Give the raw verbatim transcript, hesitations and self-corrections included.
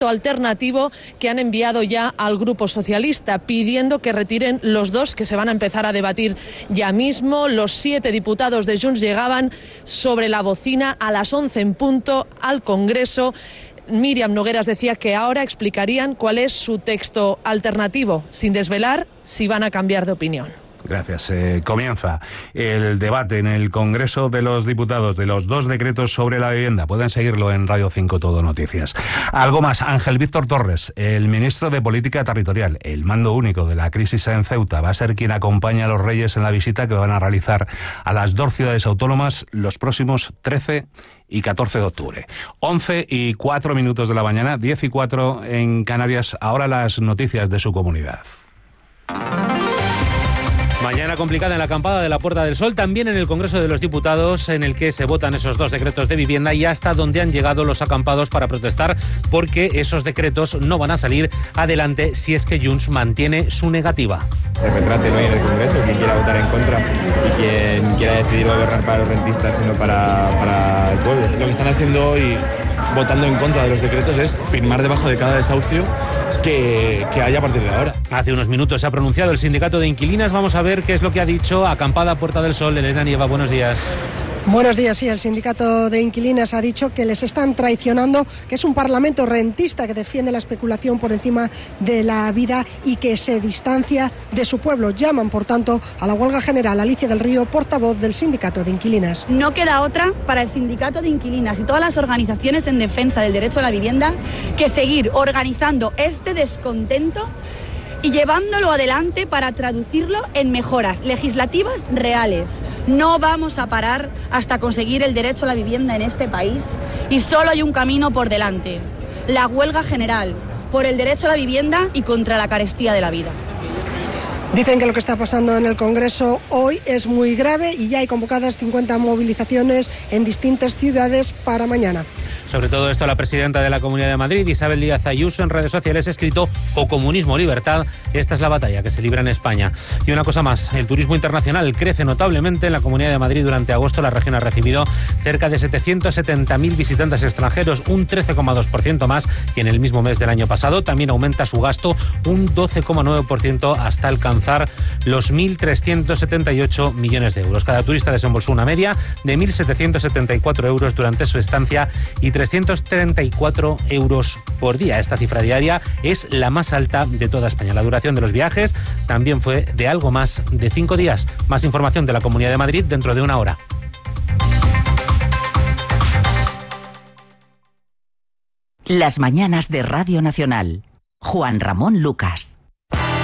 alternativo que han enviado ya al Grupo Socialista, pidiendo que retiren los dos que se van a empezar a debatir ya mismo. Los siete diputados de Junts llegaban sobre la bocina a las once en punto al Congreso. Míriam Nogueras decía que ahora explicarían cuál es su texto alternativo, sin desvelar si van a cambiar de opinión. Gracias. Eh, comienza el debate en el Congreso de los Diputados de los dos decretos sobre la vivienda. Pueden seguirlo en Radio cinco Todo Noticias. Algo más. Ángel Víctor Torres, el ministro de Política Territorial, el mando único de la crisis en Ceuta, va a ser quien acompañe a los Reyes en la visita que van a realizar a las dos ciudades autónomas los próximos trece y catorce de octubre. once y cuatro minutos de la mañana, diez y cuatro en Canarias. Ahora las noticias de su comunidad. Mañana complicada en la acampada de la Puerta del Sol, también en el Congreso de los Diputados, en el que se votan esos dos decretos de vivienda y hasta donde han llegado los acampados para protestar, porque esos decretos no van a salir adelante si es que Junts mantiene su negativa. Se retrate hoy en el Congreso quien quiera votar en contra y quien quiera decidir gobernar para los rentistas y no para, para el pueblo. Lo que están haciendo hoy, votando en contra de los decretos, es firmar debajo de cada desahucio que, que haya a partir de ahora. Hace unos minutos se ha pronunciado el sindicato de inquilinas. Vamos a ver qué es lo que ha dicho Acampada Puerta del Sol. Elena Nieva, buenos días. Buenos días, sí, el sindicato de inquilinas ha dicho que les están traicionando, que es un parlamento rentista que defiende la especulación por encima de la vida y que se distancia de su pueblo. Llaman, por tanto, a la huelga general. Alicia del Río, portavoz del sindicato de inquilinas. No queda otra para el sindicato de inquilinas y todas las organizaciones en defensa del derecho a la vivienda que seguir organizando este descontento y llevándolo adelante para traducirlo en mejoras legislativas reales. No vamos a parar hasta conseguir el derecho a la vivienda en este país y solo hay un camino por delante: la huelga general por el derecho a la vivienda y contra la carestía de la vida. Dicen que lo que está pasando en el Congreso hoy es muy grave y ya hay convocadas cincuenta movilizaciones en distintas ciudades para mañana. Sobre todo esto, la presidenta de la Comunidad de Madrid, Isabel Díaz Ayuso, en redes sociales ha escrito: o comunismo o libertad, esta es la batalla que se libra en España. Y una cosa más, el turismo internacional crece notablemente en la Comunidad de Madrid. Durante agosto la región ha recibido cerca de setecientos setenta mil visitantes extranjeros, un trece coma dos por ciento más que en el mismo mes del año pasado. También aumenta su gasto un doce coma nueve por ciento hasta alcanzar los mil trescientos setenta y ocho millones de euros. Cada turista desembolsó una media de mil setecientos setenta y cuatro euros durante su estancia y trescientos treinta y cuatro euros por día. Esta cifra diaria es la más alta de toda España. La duración de los viajes también fue de algo más de cinco días. Más información de la Comunidad de Madrid dentro de una hora. Las mañanas de Radio Nacional. Juan Ramón Lucas.